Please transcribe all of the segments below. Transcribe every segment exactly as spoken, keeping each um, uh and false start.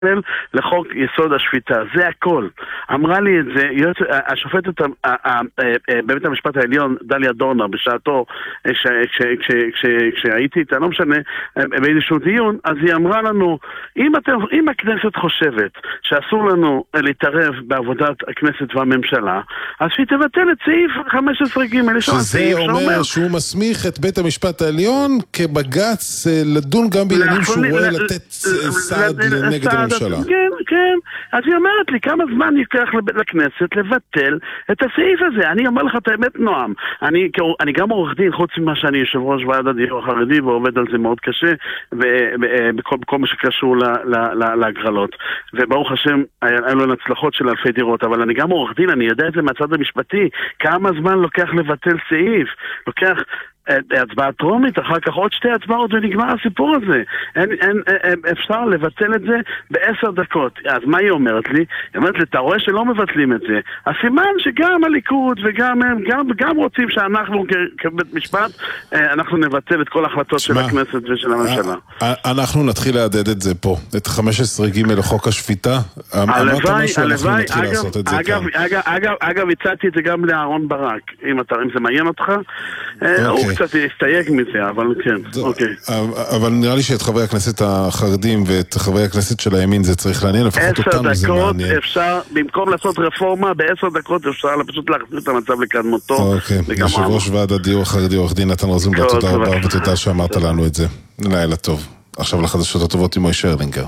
לחוק יסוד השפיטה, זה הכל. אמרה לי את זה השופטת בבית המשפט העליון דליה דורנר בשעתו כשהייתי איתה, לא משנה, באיזשהו דיון, אז היא אמרה לנו, אם הכנסת חושבת שאסור לנו להתערב בעבודת הכנסת והממשלה, אז שהיא תבטל את סעיף חמש עשרה ג' שזה אומר שהוא מסמיך את בית המשפט העליון כבג"ץ לדון גם בעניינים שהוא רואה לתת סעד נגד הממשלה. כן, כן. אז היא אומרת לי, כמה זמן ייקח לכנסת לבטל את הסעיף הזה? אני אומר לך את האמת, נועם. אני, אני גם עורך דין, חוץ ממה שאני יושב ראש ועד הדיור החרדי, ועובד על זה מאוד קשה, ובכל בכל מה שקשור להגרלות. וברוך השם, היה לו הצלחות של אלפי דירות, אבל אני גם עורך דין, אני יודע את זה מהצד המשפטי. כמה זמן לוקח לבטל סעיף? לוקח הצבעה טרומית, אחר כך עוד שתי הצבעות ונגמר הסיפור הזה. אין, אין, אין, אפשר לבטל את זה בעשר דקות. אז מה היא אומרת לי? היא אומרת לי, אתה רואה שלא מבטלים את זה. הסימן שגם הליכוד וגם הם גם, גם רוצים שאנחנו כבית משפט, אנחנו נבטל את כל ההחלטות של הכנסת ושל הממשלה. אנחנו נתחיל לעדד את זה פה, את חמש עשרה ג' לחוק השפיטה. הלוואי, הלוואי, אגב, אגב, אגב, אגב, הצעתי את זה גם לאהרון ברק. אם זה מעניין אותך, הוא קצת יסתייג מזה, אבל כן, אוקיי. אבל נראה לי שאת חברי הכנסת החרדים ואת חברי הכנסת של הימין זה צריך לעניין, לפחות אותנו זה מעניין. עשר דקות אפשר, במקום לעשות רפורמה, בעשר דקות אפשר פשוט להחזיר את המצב לקדמותו. אוקיי, יושב ראש ועד הדיור החרדי, עורך דין נתן רוזנבלט, תודה רבה ותודה שאמרת לנו את זה. לילה טוב. עכשיו לחדשות הטובות עם מוישה ארלינגר.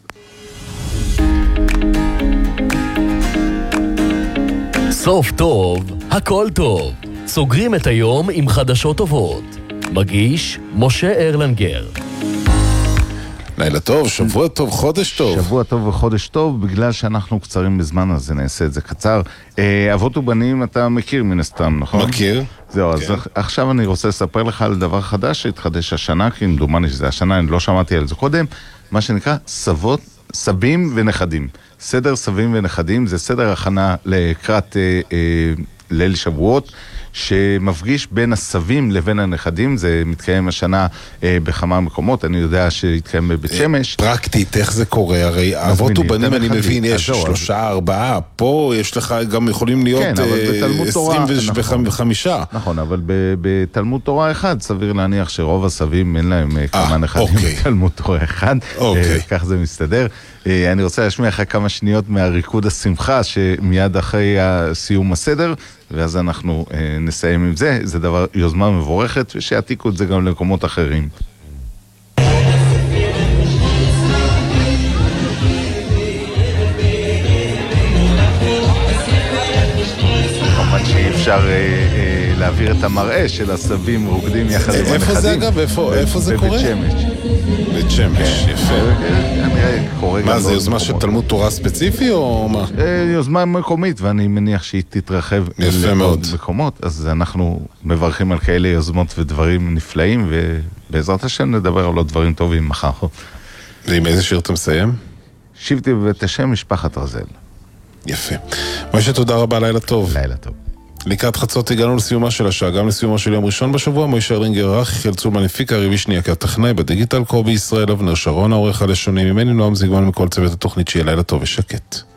סוף טוב, הכל טוב. סוגרים את היום עם חדשות טובות. מגיש משה ארלינגר. לילה טוב, שבוע טוב, חודש טוב. שבוע טוב וחודש טוב, בגלל שאנחנו קצרים בזמן, אז נעשה את זה קצר. אבות ובנים אתה מכיר מן הסתם, נכון? מכיר. זהו, אז עכשיו אני רוצה לספר לך על דבר חדש שהתחדש השנה, כי נדומני שזה השנה, אני לא שמעתי על זה קודם, מה שנקרא סבות, סבים ונכדים. סדר סבים ונכדים, זה סדר הכנה לקראת ליל שבועות, שמפגיש בין הסבים לבין הנכדים. זה מתקיים השנה אה, בכמה מקומות, אני יודע שהתקיים בבית שמש. פרקטית, איך זה קורה? הרי אבות ובנים אני מבין, יש שלושה, ארבעה, פה יש לך גם יכולים להיות כן, אה, עשרים וחמישה. נכון, אבל בתלמוד תורה אחד, סביר להניח שרוב הסבים אין להם אה, כמה נכדים אוקיי. בתלמוד תורה אחד, אוקיי. אה, כך זה מסתדר. אה, אני רוצה להשמיע לך כמה שניות מהריקוד השמחה, שמיד אחרי הסיום הסדר, ואז אנחנו אה, נסיים עם זה. זה דבר, יוזמה מבורכת, ושיעתיקו את זה גם למקומות אחרים. כמובן שאי אפשר אה, אה, להעביר את המראה של הסבים רוקדים יחד עם הנכדים. איפה זה אגב? איפה זה קורה? בבית שמש. בית שמש, יפה. מה, זה יוזמה של תלמוד תורה ספציפי או מה? יוזמה מקומית, ואני מניח שהיא תתרחב לעוד מקומות, אז אנחנו מברכים על כאלה יוזמות ודברים נפלאים, ובעזרת השם נדבר על עוד דברים טובים מחר. ועם איזה שיר אתה מסיים? שבתי בבית השם, משפחת רזל. יפה. משה, תודה רבה, לילה טוב. לילה טוב. לקראת חצות הגענו לסיומה של השעה, גם לסיומה של יום ראשון בשבוע. מוישה ארלינגר רך, יחיאל צולמן הפיק, ארי וישניאק הטכנאי בדיגיטל קור בישראל, אבנר שרון העורך הלשוני, ממני נועם זיגמן מכל צוות התוכנית, שיהיה לילה טוב ושקט.